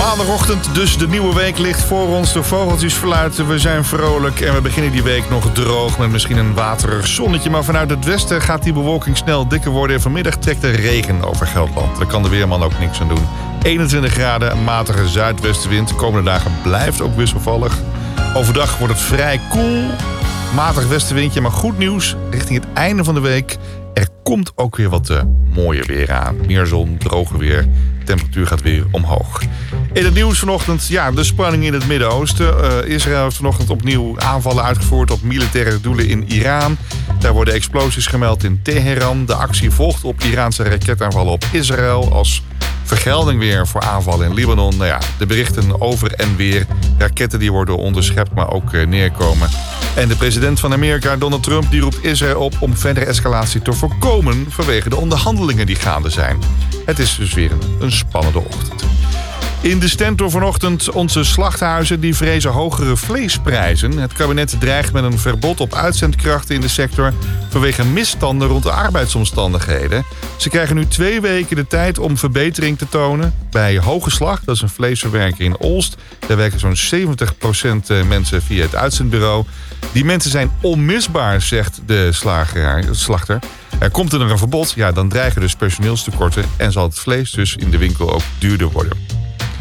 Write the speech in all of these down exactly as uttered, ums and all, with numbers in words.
Maandagochtend, dus de nieuwe week ligt voor ons. De vogeltjes fluiten, we zijn vrolijk en we beginnen die week nog droog met misschien een waterig zonnetje. Maar vanuit het westen gaat die bewolking snel dikker worden en vanmiddag trekt er regen over Gelderland. Daar kan de weerman ook niks aan doen. eenentwintig graden, een matige zuidwestenwind. De komende dagen blijft ook wisselvallig. Overdag wordt het vrij koel, matig westenwindje, maar goed nieuws. Richting het einde van de week, er komt ook weer wat uh, mooier weer aan. Meer zon, droger weer, de temperatuur gaat weer omhoog. In het nieuws vanochtend, ja, de spanning in het Midden-Oosten. Uh, Israël heeft vanochtend opnieuw aanvallen uitgevoerd op militaire doelen in Iran. Daar worden explosies gemeld in Teheran. De actie volgt op Iraanse raketaanvallen op Israël als vergelding weer voor aanvallen in Libanon. Nou ja, de berichten over en weer. Raketten die worden onderschept, maar ook uh, neerkomen. En de president van Amerika, Donald Trump, die roept Israël op om verdere escalatie te voorkomen vanwege de onderhandelingen die gaande zijn. Het is dus weer een, een spannende ochtend. In de Stentor vanochtend onze slachthuizen die vrezen hogere vleesprijzen. Het kabinet dreigt met een verbod op uitzendkrachten in de sector vanwege misstanden rond de arbeidsomstandigheden. Ze krijgen nu twee weken de tijd om verbetering te tonen. Bij Hogeslag, dat is een vleesverwerker in Olst, daar werken zo'n zeventig procent mensen via het uitzendbureau. Die mensen zijn onmisbaar, zegt de slager, slachter. Er komt er een verbod, ja, dan dreigen dus personeelstekorten en zal het vlees dus in de winkel ook duurder worden.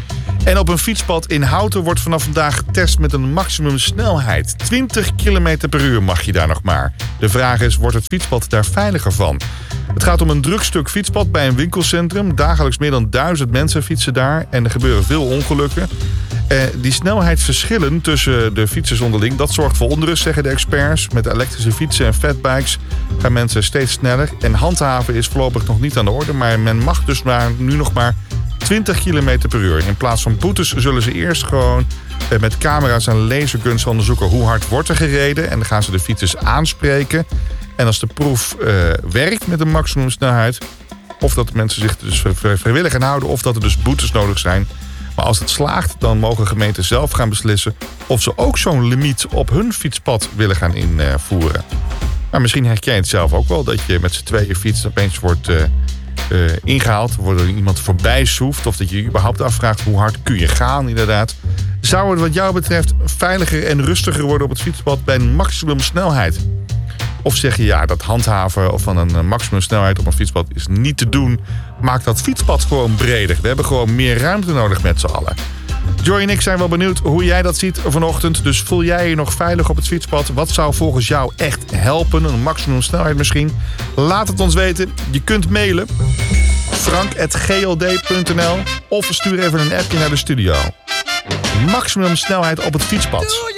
En op een fietspad in Houten wordt vanaf vandaag getest met een maximumsnelheid. twintig kilometer per uur mag je daar nog maar. De vraag is, wordt het fietspad daar veiliger van? Het gaat om een druk stuk fietspad bij een winkelcentrum. Dagelijks meer dan duizend mensen fietsen daar en er gebeuren veel ongelukken. Eh, die snelheidsverschillen tussen de fietsers onderling, dat zorgt voor onrust, zeggen de experts. Met elektrische fietsen en fatbikes gaan mensen steeds sneller. En handhaven is voorlopig nog niet aan de orde, maar men mag dus maar, nu nog maar twintig kilometer per uur. In plaats van boetes zullen ze eerst gewoon eh, met camera's en laserguns onderzoeken hoe hard wordt er gereden. En dan gaan ze de fietsers aanspreken. En als de proef uh, werkt met een maximumsnelheid, of dat mensen zich dus vrijwillig gaan houden, of dat er dus boetes nodig zijn. Maar als het slaagt, dan mogen gemeenten zelf gaan beslissen of ze ook zo'n limiet op hun fietspad willen gaan invoeren. Maar misschien herken je het zelf ook wel, dat je met z'n tweeën fietst opeens wordt uh, uh, ingehaald, wordt er iemand voorbij soeft, of dat je je überhaupt afvraagt hoe hard kun je gaan inderdaad. Zou het wat jou betreft veiliger en rustiger worden op het fietspad bij een maximumsnelheid? Of zeg je ja, dat handhaven van een maximumsnelheid op een fietspad is niet te doen. Maak dat fietspad gewoon breder. We hebben gewoon meer ruimte nodig met z'n allen. Joy en ik zijn wel benieuwd hoe jij dat ziet vanochtend. Dus voel jij je nog veilig op het fietspad? Wat zou volgens jou echt helpen? Een maximumsnelheid misschien? Laat het ons weten. Je kunt mailen frank at g l d punt n l of stuur even een appje naar de studio. Maximumsnelheid op het fietspad.